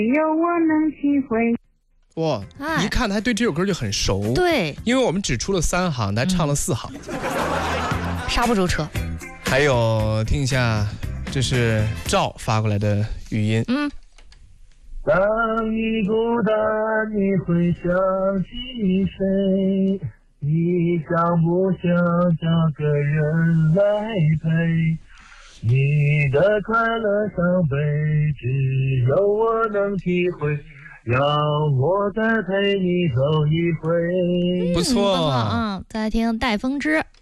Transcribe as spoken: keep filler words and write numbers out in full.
有我能体会。 哇，一看他对这首歌就很熟。 对， 因为我们只出了三行，他唱了四行， 嗯、刹不住车。 还有，听一下，这是赵发过来的语音。 嗯。 当你孤单，你会想起谁？你想不想找个人来陪？你的快乐伤悲，只有我能体会。让我再陪你走一回。 不错， 嗯，再来听戴风之。